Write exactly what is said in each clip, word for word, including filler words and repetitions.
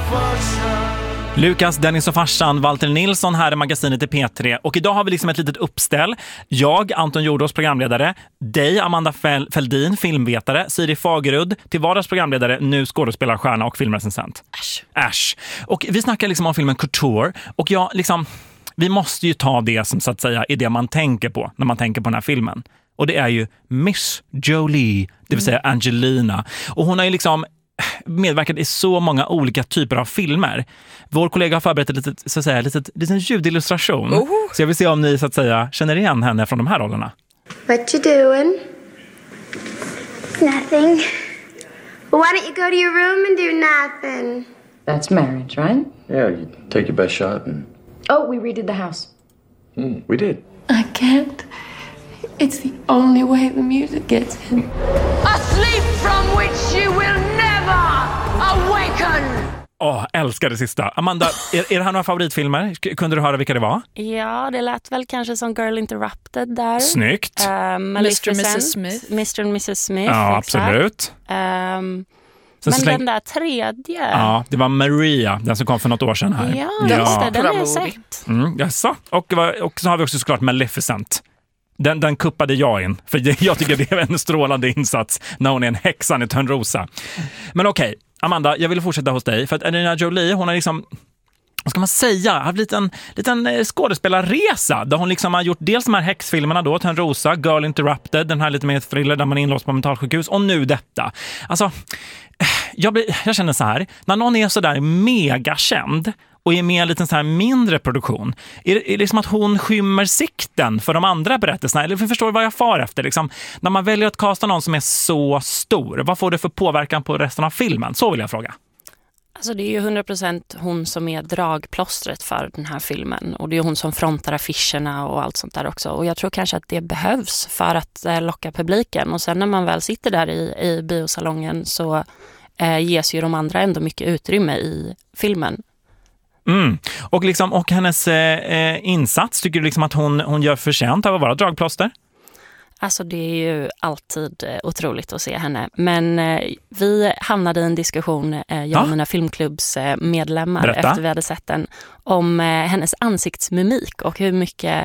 Lukas, Dennis och farsan, Walter Nilsson här i magasinet i P tre. Och idag har vi liksom ett litet uppställ. Jag, Anton Jordås, programledare. Dig, Amanda Fälldin, filmvetare. Siri Fagerud, till vardags programledare, nu skådespelarstjärna och filmrecensent. Äsch. Äsch. Och vi snackar liksom om filmen Couture. Och jag liksom, vi måste ju ta det som så att säga är det man tänker på när man tänker på den här filmen. Och det är ju Miss Jolie, det vill säga Angelina. Och hon har ju liksom medverkat i så många olika typer av filmer. Vår kollega har förberett en liten, så att säga, liten, liten ljudillustration. Oh. Så jag vill se om ni så att säga känner igen henne från de här rollerna. What you doing? Nothing. Well, why don't you go to your room and do nothing? That's marriage, right? Yeah, you take your best shot and... Oh, we redid the house. Mm, we did. I can't. It's the only way the music gets in. A sleep from which you will never awaken! Åh, oh, älskar det sista. Amanda, är, är det här några favoritfilmer? Kunde du höra vilka det var? Ja, det lät väl kanske som Girl Interrupted där. Snyggt. Uh, mister och missus Smith. mister och missus Smith, ja, exakt. absolut. Um, men släng... den där tredje... Ja, det var Maria, den som kom för något år sedan här. Ja, ja. Just det, den har jag sett. Mm, jaså. Och, och så har vi också såklart Maleficent. Den, den kuppade jag in, för jag tycker det är en strålande insats när hon är en häxan i Törnrosa. Men okej, okay, Amanda, jag vill fortsätta hos dig. För att Angelina Jolie, hon har liksom, vad ska man säga, har blivit en liten skådespelarresa. Där hon liksom har gjort dels de här häxfilmerna då, Törnrosa, Girl Interrupted, den här lite mer thriller där man är inlåst på mentalsjukhus. Och nu detta. Alltså, jag, blir, jag känner så här, när någon är så där megakänd och är med en liten så här mindre produktion, är det, är det som att hon skymmer sikten för de andra berättelserna? Eller förstår du vad jag far efter? Liksom, när man väljer att kasta någon som är så stor, vad får det för påverkan på resten av filmen? Så vill jag fråga. Alltså det är ju hundra procent hon som är dragplåstret för den här filmen. Och det är hon som frontar affischerna och allt sånt där också. Och jag tror kanske att det behövs för att eh, locka publiken. Och sen när man väl sitter där i, i biosalongen så eh, ges ju de andra ändå mycket utrymme i filmen. Mm. Och, liksom, och hennes eh, insats, tycker du liksom att hon, hon gör förtjänt av att vara dragplåster? Alltså det är ju alltid eh, otroligt att se henne. Men eh, vi hamnade i en diskussion, eh, jag ja? och mina filmklubbsmedlemmar Berätta. efter vi hade sett den, om eh, hennes ansiktsmimik och hur mycket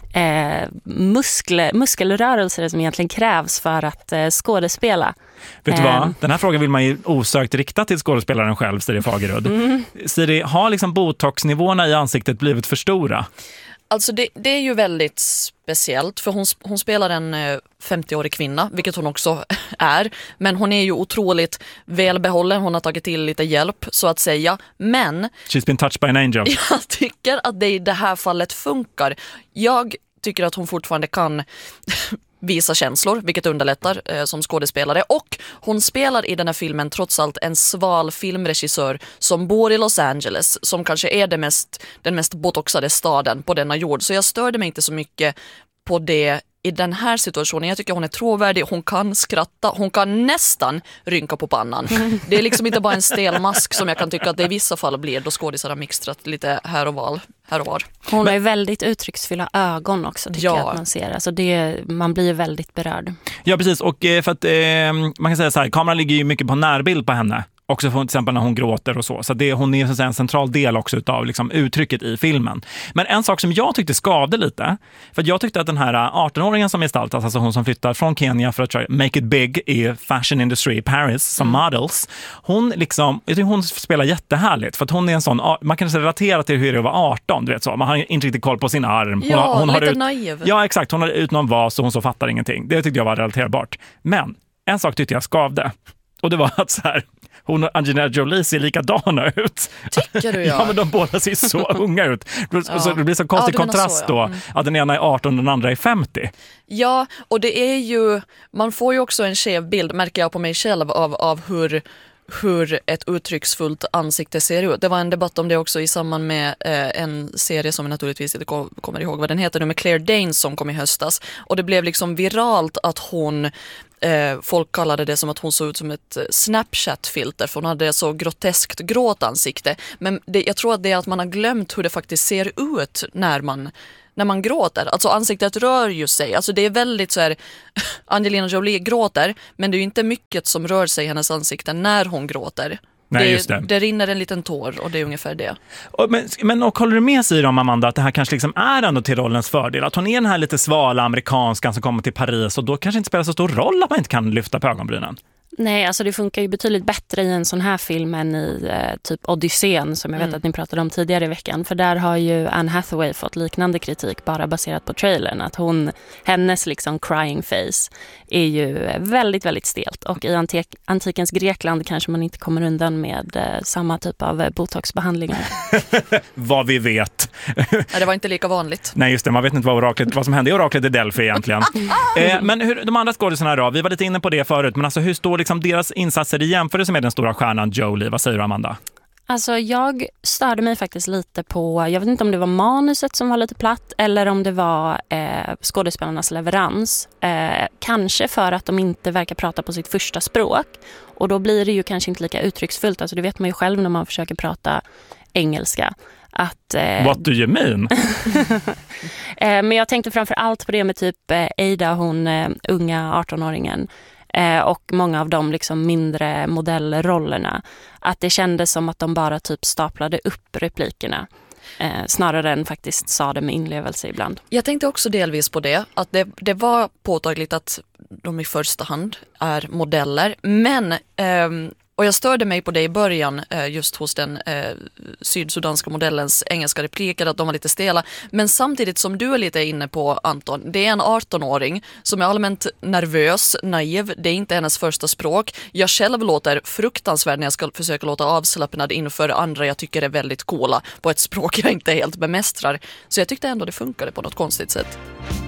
eh, muskler, muskelrörelser som egentligen krävs för att eh, skådespela. Vet du vad? Eh. Den här frågan vill man ju osökt rikta till skådespelaren själv, Siri Fagerud. Mm. Siri, har liksom botoxnivåerna i ansiktet blivit för stora? Alltså det, det är ju väldigt speciellt, för hon, hon spelar en femtioårig kvinna, vilket hon också är. Men hon är ju otroligt välbehållen, hon har tagit till lite hjälp så att säga. Men she's been touched by an angel. Jag tycker att det i det här fallet funkar. Jag tycker att hon fortfarande kan visa känslor, vilket underlättar eh, som skådespelare. Och hon spelar i den här filmen trots allt en sval filmregissör som bor i Los Angeles, som kanske är det mest, den mest botoxade staden på denna jord. Så jag störde mig inte så mycket på det i den här situationen. Jag tycker hon är trovärdig, hon kan skratta, hon kan nästan rynka på pannan. Det är liksom inte bara en stel mask som jag kan tycka att det i vissa fall blir då skådisar har mixtrat lite här och var. Här och var. Hon har ju väldigt uttrycksfulla ögon också, tycker ja. jag att man ser. Alltså det, man blir väldigt berörd. Ja, precis. Och för att eh, man kan säga så här, kameran ligger ju mycket på närbild på henne. Också för, till exempel när hon gråter och så. Så det, hon är så att säga en central del också utav liksom, uttrycket i filmen. Men en sak som jag tyckte skadade lite, för att jag tyckte att den här arton-åringen som gestaltas, alltså hon som flyttar från Kenya för att try, make it big i fashion industry i Paris som mm. models, hon liksom, jag tycker hon spelar jättehärligt, för att hon är en sån, man kan relatera till hur det var arton, du vet så. Man har inte riktigt koll på sin arm. Hon, ja, hon lite har ut, naiv. Ja, exakt. Hon har ut någon vas och hon så fattar ingenting. Det tyckte jag var relaterbart. Men en sak tyckte jag skavde. Och det var att så här, hon och Angelina Jolie ser likadana ut. Tycker du, ja? Ja, men de båda ser så unga ut. Ja. Så det blir så konstig ja, kontrast så, ja. då, mm. att den ena är arton och den andra är femtio. Ja, och det är ju, man får ju också en skev bild, märker jag på mig själv, av, av hur hur ett uttrycksfullt ansikte ser ut. Det var en debatt om det också i samband med eh, en serie som jag naturligtvis inte kommer ihåg vad den heter nu, med Claire Danes som kom i höstas. Och det blev liksom viralt att hon, eh, folk kallade det som att hon såg ut som ett Snapchat-filter, för hon hade så groteskt gråtansikte. Men det, jag tror att det är att man har glömt hur det faktiskt ser ut när man när man gråter. Alltså ansiktet rör ju sig. Alltså det är väldigt så här, Angelina Jolie gråter, men det är ju inte mycket som rör sig i hennes ansikte när hon gråter. Nej, det, just det. det rinner en liten tår och det är ungefär det. Och, men, men och håller du med sig om, Amanda, att det här kanske liksom är ändå till rollens fördel? Att hon är den här lite svala amerikanskan som kommer till Paris och då kanske inte spelar så stor roll att man inte kan lyfta på ögonbrynen. Nej, alltså det funkar ju betydligt bättre i en sån här film än i eh, typ Odysseen som jag vet Mm. att ni pratade om tidigare i veckan. För där har ju Anne Hathaway fått liknande kritik bara baserat på trailern. Att hon, hennes liksom crying face är ju väldigt, väldigt stelt. Och i antik, antikens Grekland kanske man inte kommer undan med eh, samma typ av eh, botoxbehandlingar. Vad vi vet. Nej, det var inte lika vanligt. Nej, just det. Man vet inte vad, oraklet, vad som hände i oraklet i Delphi egentligen. eh, men hur, de andra skådespelarna då? Vi var lite inne på det förut. Men alltså, hur står liksom deras insatser i jämförelse med den stora stjärnan Jolie? Vad säger du, Amanda? Alltså jag störde mig faktiskt lite på, jag vet inte om det var manuset som var lite platt eller om det var eh, skådespelarnas leverans. Eh, kanske för att de inte verkar prata på sitt första språk. Och då blir det ju kanske inte lika uttrycksfullt. Alltså det vet man ju själv när man försöker prata engelska. Att, eh, What do you mean? eh, men jag tänkte framför allt på det med typ eh, Ada, hon eh, unga arton-åringen. Eh, och många av de liksom mindre modellrollerna. Att det kändes som att de bara typ staplade upp replikerna. Eh, snarare än faktiskt sa det med inlevelse ibland. Jag tänkte också delvis på det. Att det, det var påtagligt att de i första hand är modeller. Men... Ehm, Och jag störde mig på det i början eh, just hos den eh, sydsudanska modellens engelska repliker, att de var lite stela. Men samtidigt som du är lite inne på, Anton, det är en arton-åring som är allmänt nervös, naiv. Det är inte hennes första språk. Jag själv låter fruktansvärd när jag ska försöka låta avslappnad inför andra jag tycker är väldigt coola på ett språk jag inte helt bemästrar. Så jag tyckte ändå det funkade på något konstigt sätt.